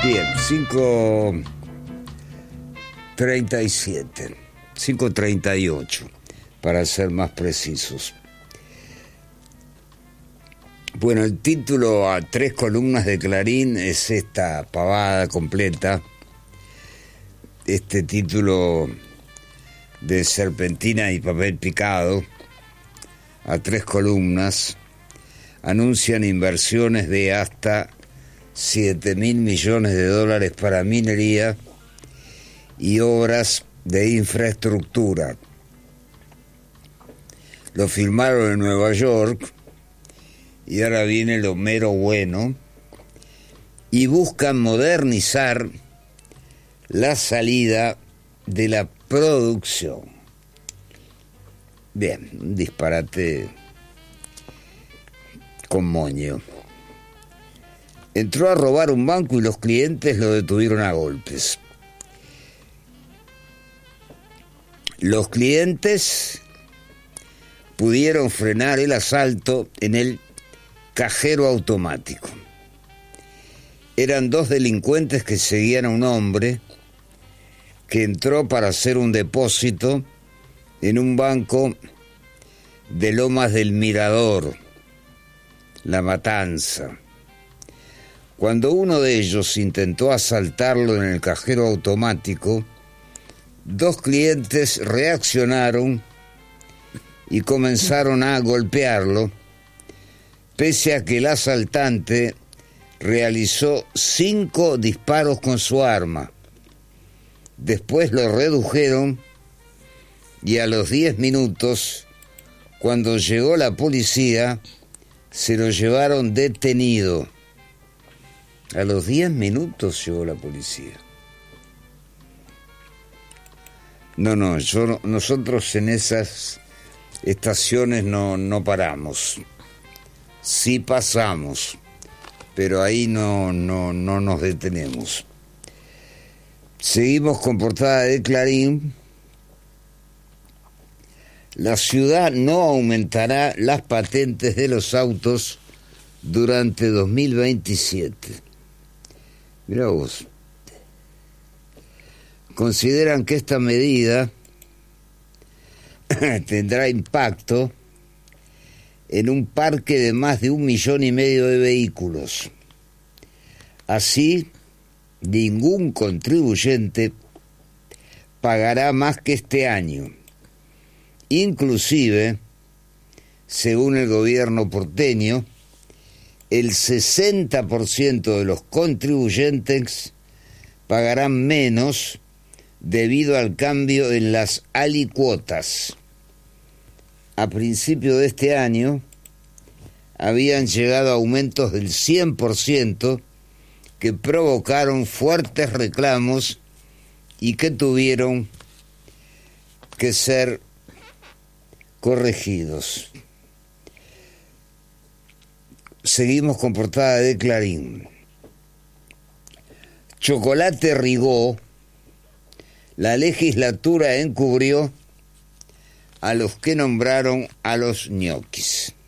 Bien, 5:37, 5:38, para ser más precisos. Bueno, el título a 3 columnas de Clarín es esta pavada completa. Este título de Serpentina y papel picado, a 3 columnas, anuncian inversiones de hasta 7.000 millones de dólares para minería y obras de infraestructura. Lo filmaron en Nueva York y ahora viene lo mero bueno, y buscan modernizar la salida de la producción. Bien, un disparate con moño. Entró a robar un banco y los clientes lo detuvieron a golpes. Los clientes pudieron frenar el asalto en el cajero automático. Eran 2 delincuentes que seguían a un hombre que entró para hacer un depósito en un banco de Lomas del Mirador, La Matanza. Cuando uno de ellos intentó asaltarlo en el cajero automático, 2 clientes reaccionaron y comenzaron a golpearlo, pese a que el asaltante realizó 5 disparos con su arma. Después lo redujeron y a los 10 minutos, cuando llegó la policía, se lo llevaron detenido. A los 10 minutos llegó la policía. Nosotros en esas estaciones no paramos. Sí pasamos, pero ahí no nos detenemos. Seguimos con portada de Clarín. La ciudad no aumentará las patentes de los autos durante 2027. Mirá vos. Consideran que esta medida tendrá impacto en un parque de más de 1,5 millones de vehículos. Así, ningún contribuyente pagará más que este año. Inclusive, según el gobierno porteño, el 60% de los contribuyentes pagarán menos debido al cambio en las alicuotas. A principio de este año habían llegado aumentos del 100% que provocaron fuertes reclamos y que tuvieron que ser corregidos. Seguimos con portada de Clarín. Chocolate Rigó. La legislatura encubrió a los que nombraron a los ñoquis.